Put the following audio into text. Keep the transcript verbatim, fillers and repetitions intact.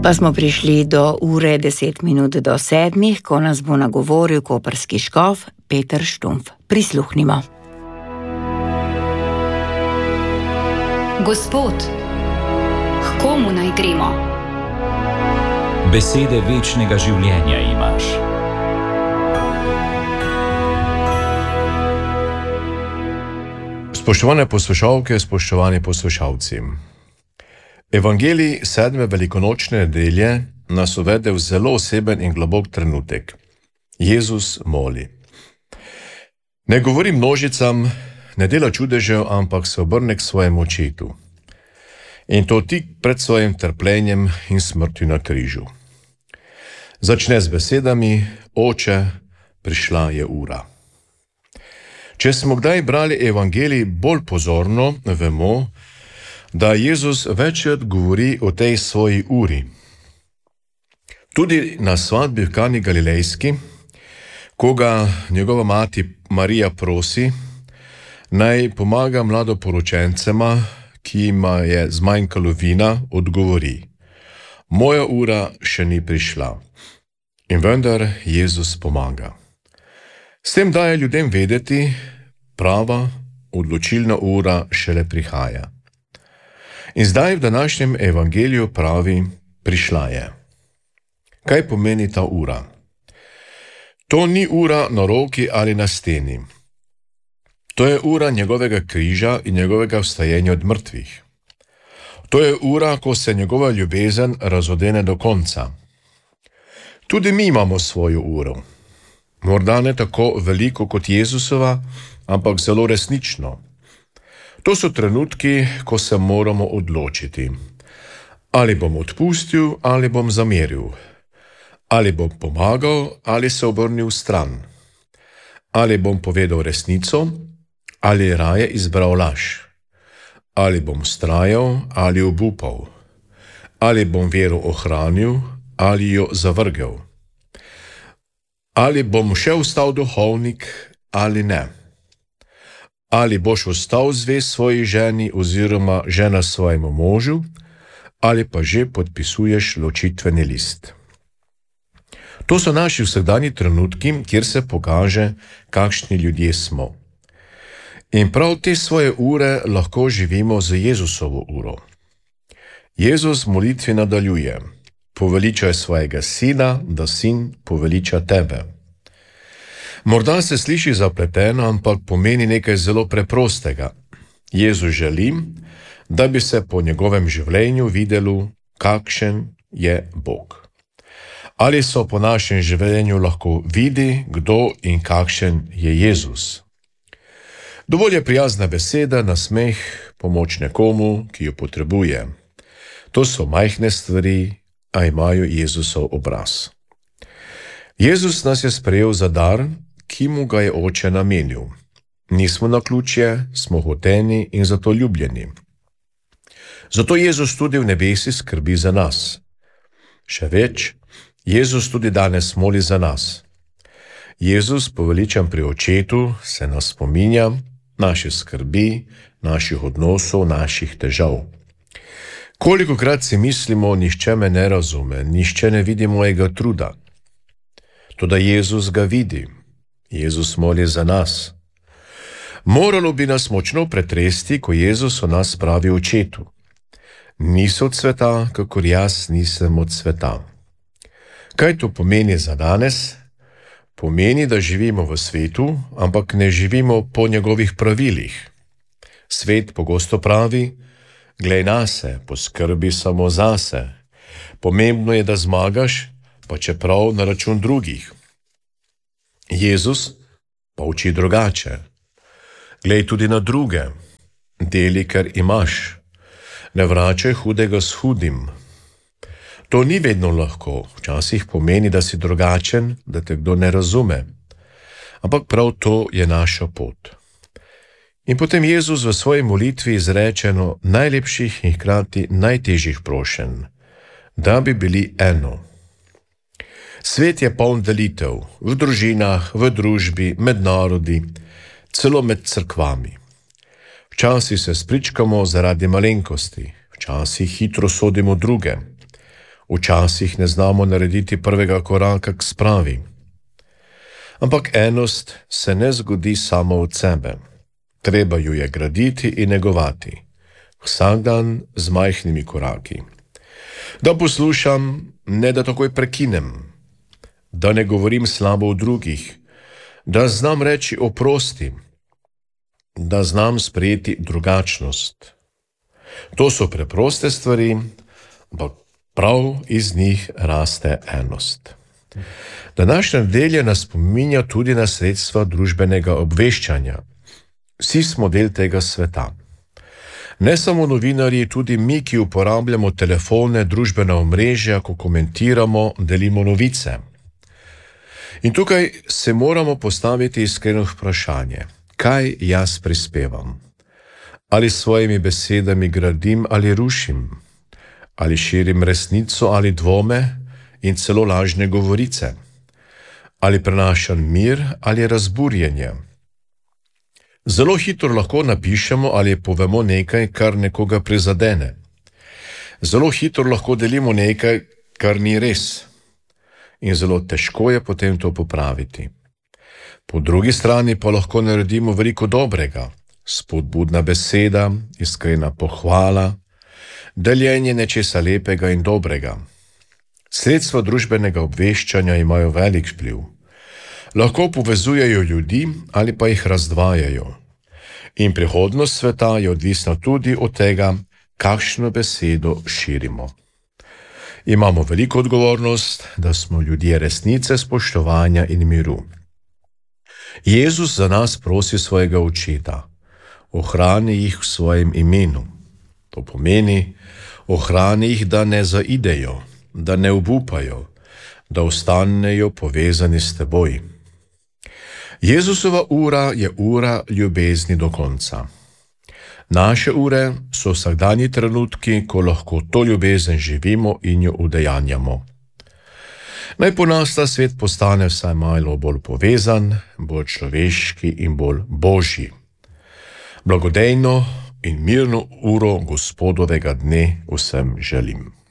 Pa smo prišli do ure deset minut do sedmih, ko nas bo nagovoril koprski škof Peter Štumpf. Prisluhnimo. Gospod, k komu naj gremo? Besede večnega življenja imaš. Spoštovane poslušalke, spoštovani poslušalci. Evangelij sedme velikonočne nedelje nas uvede v zelo oseben in globok trenutek. Jezus moli. Ne govori množicam, ne dela čudežev, ampak se obrne k svojemu očetu. In to tik pred svojim trpljenjem in smrtjo na križu. Začne z besedami: Oče, prišla je ura. Če smo kdaj brali evangelij bolj pozorno, vemo, da Jezus večkrat govori o tej svoji uri. Tudi na svadbi v Kani Galilejski, ko ga njegova mati Marija prosi, naj pomaga mladoporočencema, ki jima je zmanjkalo vina, odgovori: Moja ura še ni prišla. In vendar Jezus pomaga. S tem daje ljudem vedeti, prava, odločilna ura šele prihaja. In zdaj v današnjem evangeliju pravi: prišla je. Kaj pomeni ta ura? To ni ura na roki ali na steni. To je ura njegovega križa in njegovega vstajenja od mrtvih. To je ura, ko se njegova ljubezen razodene do konca. Tudi mi imamo svojo uro. Morda ne tako veliko kot Jezusova, ampak zelo resnično. To so trenutki, ko se moramo odločiti. Ali bom odpustil, ali bom zameril. Ali bom pomagal, ali se obrnil stran. Ali bom povedal resnico, ali raje izbral laž. Ali bom vztrajal, ali obupal. Ali bom vero ohranil, ali jo zavrgel. Ali bom še ostal duhovnik, ali ne. Ali boš ostal zvest svoji ženi oziroma žena svojemu možu, ali pa že podpisuješ ločitveni list. To so naši vsakdanji trenutki, kjer se pokaže, kakšni ljudje smo. In prav te svoje ure lahko živimo z Jezusovo uro. Jezus molitvi nadaljuje: Poveličaj svojega sina, da sin poveliča tebe. Morda se sliši zapleteno, ampak pomeni nekaj zelo preprostega. Jezus želi, da bi se po njegovem življenju videlo, kakšen je Bog. Ali so po našem življenju lahko vidi, kdo in kakšen je Jezus. Dovolj je prijazna beseda, nasmeh, pomoč nekomu, ki jo potrebuje. To so majhne stvari, a imajo Jezusov obraz. Jezus nas je sprejel za dar, ki mu ga je Oče namenil. Nismo naključje, smo hoteni in zato ljubljeni. Zato Jezus tudi v nebesi skrbi za nas. Še več, Jezus tudi danes moli za nas. Jezus, poveličan pri Očetu, se nas spominja naše skrbi, naših odnosov, naših težav. Kolikokrat si mislimo, nihče me ne razume, nihče ne vidi mojega truda. Toda Jezus ga vidi. Jezus moli za nas. Moralo bi nas močno pretresti, ko Jezus o nas pravi Očetu: Niso od sveta, kakor jaz nisem od sveta. Kaj to pomeni za danes? Pomeni, da živimo v svetu, ampak ne živimo po njegovih pravilih. Svet pogosto pravi: Glej nase, poskrbi samo zase. Pomembno je, da zmagaš, pa čeprav na račun drugih. Jezus pa uči drugače. Glej tudi na druge. Deli, kar imaš. Ne vračaj hudega s hudim. To ni vedno lahko. Včasih pomeni, da si drugačen, da te kdo ne razume. Ampak prav to je naša pot. In potem Jezus v svoji molitvi izreče eno najlepših in hkrati najtežjih prošenj: da bi bili eno. Svet je poln delitev, v družinah, v družbi, med narodi, celo med cerkvami. Včasih se spričkamo zaradi malenkosti, včasih hitro sodimo druge. Včasih ne znamo narediti prvega koraka k spravi. Ampak enost se ne zgodi samo od sebe. Treba jo je graditi in negovati. Vsak dan z majhnimi koraki. Da poslušam, ne da takoj prekinem. Da ne govorim slabo o drugih. Da znam reči oprosti. Da znam sprejeti drugačnost. To so preproste stvari, ampak prav iz njih raste enost. Današnja nedelja nas spominja tudi na sredstva družbenega obveščanja. Vsi smo del tega sveta. Ne samo novinarji, tudi mi, ki uporabljamo telefone, družbena omrežja, ko komentiramo, delimo novice. In tukaj se moramo postaviti iskreno vprašanje. Kaj jaz prispevam? Ali s svojimi besedami gradim ali rušim? Ali širim resnico ali dvome in celo lažne govorice? Ali prenašam mir ali razburjenje? Zelo hitro lahko napišemo ali povemo nekaj, kar nekoga prizadene. Zelo hitro lahko delimo nekaj, kar ni res. In zelo težko je potem to popraviti. Po drugi strani pa lahko naredimo veliko dobrega. Spodbudna beseda, iskrena pohvala, deljenje nečesa lepega in dobrega. Sredstva družbenega obveščanja imajo velik vpliv. Lahko povezujejo ljudi ali pa jih razdvajajo. In prihodnost sveta je odvisna tudi od tega, kakšno besedo širimo. Imamo veliko odgovornost, da smo ljudje resnice, spoštovanja in miru. Jezus za nas prosi svojega očeta. Ohrani jih v svojem imenu. To pomeni, ohrani jih, da ne zaidejo, da ne obupajo, da ostanejo povezani s teboj. Jezusova ura je ura ljubezni do konca. Naše ure so vsakdanji trenutki, ko lahko to ljubezen živimo in jo udejanjamo. Naj po nas ta svet postane vsaj malo bolj povezan, bolj človeški in bolj božji. Blagodejno in mirno uro Gospodovega dne vsem želim.